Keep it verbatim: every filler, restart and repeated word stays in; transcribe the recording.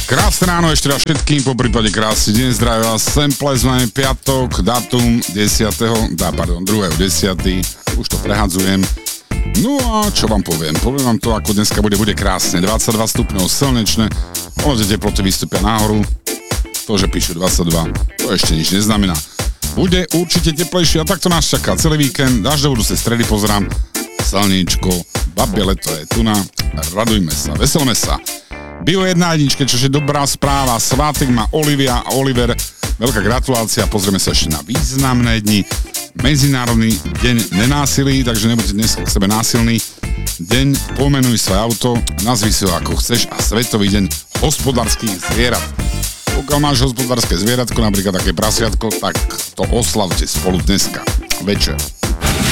Krásne ráno ešte raz všetkým, po prípade krásny deň, zdravia vás, Sample, máme piatok, dátum desiateho dá, pardon, druhého desiateho už to prehadzujem. No a čo vám poviem, poviem vám to, ako dneska bude, bude krásne, dvadsaťdva stupňov slnečné, ono, že teploty vystúpia nahoru, to, že píšu dvadsaťdva, to ešte nič neznamená. Bude určite teplejšie a takto nás čaká celý víkend, až do budúcej stredy pozerám, slníčko, babie leto je tu na, radujme sa, veselme sa. Bio jedna jedničke, čo je dobrá správa, svátek má Olivia a Oliver, veľká gratulácia, pozrieme sa ešte na významné dni, Medzinárodný deň nenásilí, takže nebuďte dnes k sebe násilný, deň pomenuj svoje auto, nazvi si ho ako chceš a Svetový deň hospodárskych zvierat. Pokiaľ máš hospodárske zvieratko, napríklad také prasiatko, tak to oslavte spolu dneska, večer.